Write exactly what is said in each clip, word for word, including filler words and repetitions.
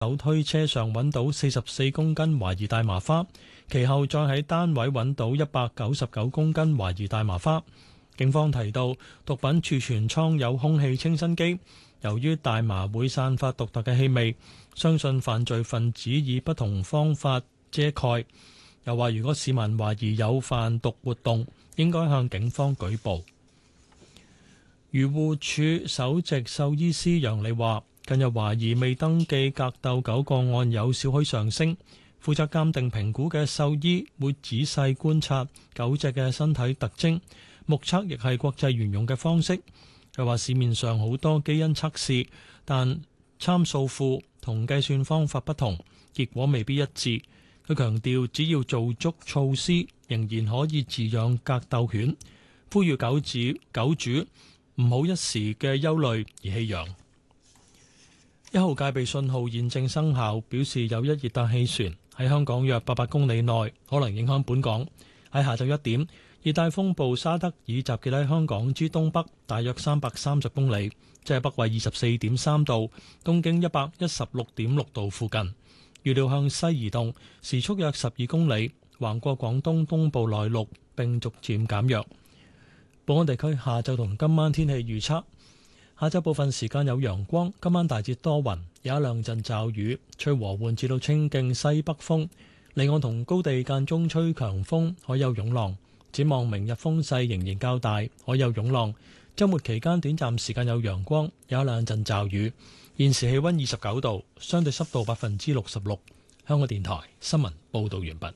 手推車上揾到四十四公斤懷疑大麻花，其後再喺單位揾到一百九十九公斤懷疑大麻花。警方提到，毒品儲存倉有空氣清新機，由於大麻會散發獨特嘅氣味，相信犯罪分子以不同方法遮蓋。又話如果市民懷疑有販毒活動，應該向警方舉報。漁護署首席獸醫師楊利話，近日懷疑未登記格鬥狗個案有少許上升，負責鑑定評估嘅獸醫會仔細觀察狗隻嘅身體特徵，目測亦係國際沿用嘅方式。佢話市面上好多基因測試，但參數庫同計算方法不同，結果未必一致。佢強調，只要做足措施，仍然可以飼養格鬥犬，呼籲狗主狗主唔好一時嘅憂慮而棄養。一號戒備信號現正生效，表示有一熱帶氣旋喺香港約八百公里內可能影響本港。喺下晝一點，熱帶風暴沙德爾集結喺香港之東北大約三百三十公里，即係北緯二十四點三度、東經一百一十六點六度附近。預料向西移動，時速約十二公里，橫過廣東東部內陸並逐漸減弱。本港地區下晝同今晚天氣預測：下晝部分時間有陽光，今晚大致多雲，有一兩陣驟雨，吹和緩至到清勁西北風。離岸同高地間中吹強風，海有湧浪。展望明日風勢仍然較大，海有湧浪。週末期間短暫時間有陽光，有一兩陣驟雨。現時氣溫二十九度，相對濕度百分之六十六。香港電台新聞報道完畢。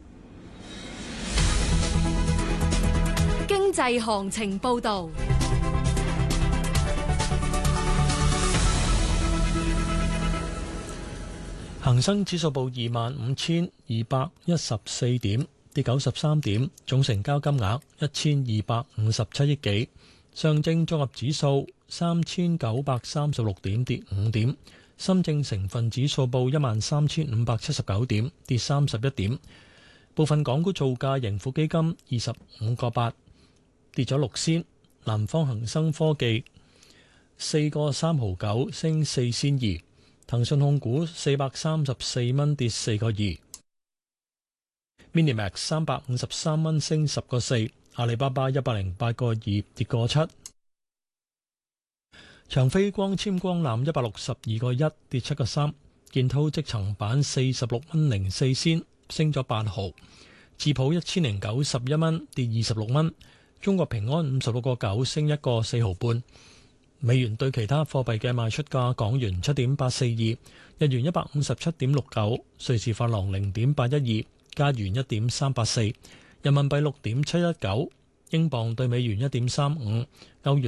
經濟行情報道。 恒生指數報二萬五千二百一十四點，跌九十三點，總成交金額一千二百五十七億幾。上證綜合指數三千九百三十六點，跌五點。深證成分指數報一萬三千五百七十九點，跌三十一點。部分港股造價，盈富基金二十五個八，跌咗六仙。南方恒生科技四個三毫九，升四仙二。騰訊控股四百三十四蚊，跌四個二。Minimax 三百五十三蚊，升十個四。阿里巴巴一百零八個二，跌個七。長飛光纖光纜一百六十二個一，跌七個三。建滔積層板四十六蚊零四仙，升咗八毫。智普一千零九十一蚊，跌二十六蚊。中國平安五十六個九，升一個四毫半。美元對其他貨幣嘅賣出價：港元七點八四二，日元一百五十七點六九，瑞士法郎零點八一二，加元一點三八四，人民幣六點七一九，英鎊對美元一點三五，歐元